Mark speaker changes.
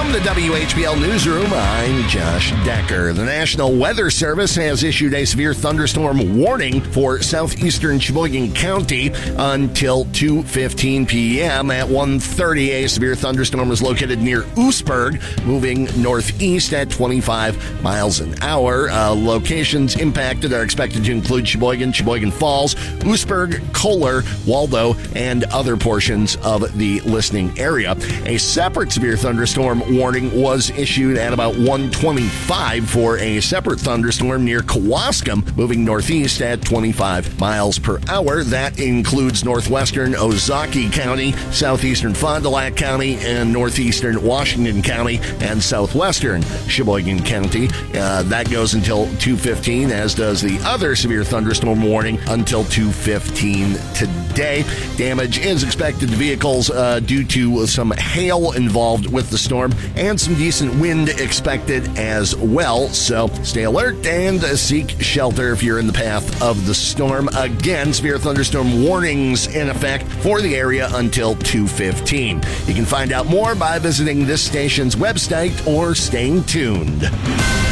Speaker 1: From the WHBL Newsroom, I'm Josh Decker. The National Weather Service has issued a severe thunderstorm warning for southeastern Sheboygan County until 2:15 p.m. At 1:30, a severe thunderstorm was located near Oostburg, moving northeast at 25 miles an hour. Locations impacted are expected to include Sheboygan, Sheboygan Falls, Oostburg, Kohler, Waldo, and other portions of the listening area. A separate severe thunderstorm warning was issued at about 1:25 for a separate thunderstorm near Kewaskum, moving northeast at 25 miles per hour. That includes northwestern Ozaukee County, southeastern Fond du Lac County, and northeastern Washington County, and southwestern Sheboygan County. That goes until 2:15, as does the other severe thunderstorm warning until 2:15 today. Damage is expected to vehicles due to some hail involved with the storm and some decent wind expected as well. So stay alert and seek shelter if you're in the path of the storm. Again, severe thunderstorm warnings in effect for the area until 2:15. You can find out more by visiting this station's website or staying tuned.